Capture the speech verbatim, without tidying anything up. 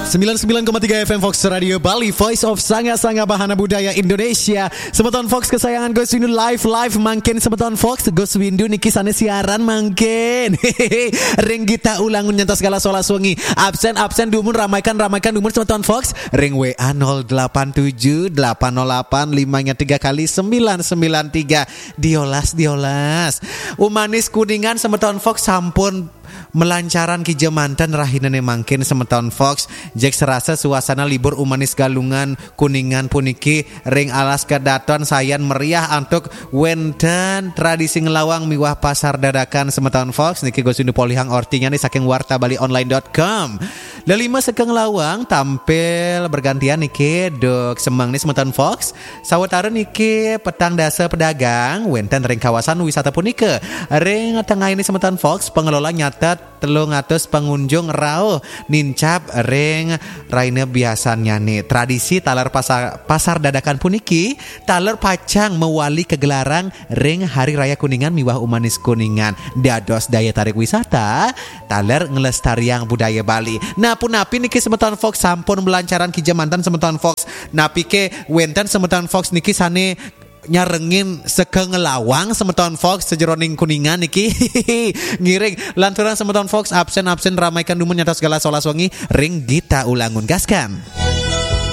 sembilan puluh sembilan koma tiga F M Fox Radio Bali, Voice of Sanga-Sanga Bahana Budaya Indonesia. Semeton Fox kesayangan Gus Windu live live mangkin semeton Fox Gus Windu niki sana siaran mangkin. Ring kita ulangun nyantos segala solas wengi. Absen absen dumun ramaikan ramaikan dumun semeton Fox. Ring W A nol delapan tujuh delapan nol delapan lima tiga kali sembilan sembilan tiga. Diolas diolas. Umanis kuningan semeton Fox sampun melancaran ki jemanten rahinane mangkin semeton Fox. Jek serasa suasana libur umanis galungan kuningan puniki ring alas kedaton sayan meriah antuk wenten tradisi ngelawang miwah pasar dadakan semeton Fox niki Gus Windu Polihang ortingan saking warta bali online dot com. Lelima sekeng lawang tampil bergantian niki dok semang nih semeton Fox. Sawetara niki petang dasa pedagang wenten ring kawasan wisata punike. Ring tengah ini semeton Fox pengelola nyata telung atus pengunjung rauh nincap ring raine biasanya nih tradisi taler pasar pasar dadakan puniki taler pacang mewali kegelaran ring hari raya kuningan miwah umanis kuningan dados daya tarik wisata taler ngelestariang budaya Bali. Nah pun napi niki semeton Fox sampun melancaran ki jamantan semeton Fox napi ke wenten semeton Fox niki sane nyarengin sekeng lawang semeton Fox sejeroning kuningan niki ngiring lanturan semeton Fox absen-absen ramaikan dumun nyata segala solas wengi ring kita ulangun gaskan.